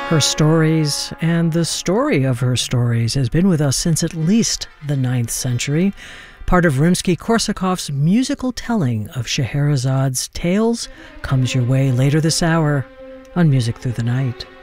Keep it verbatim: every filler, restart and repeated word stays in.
Her stories and the story of her stories has been with us since at least the ninth century, part of Rimsky-Korsakov's musical telling of Scheherazad's tales comes your way later this hour on Music Through the Night.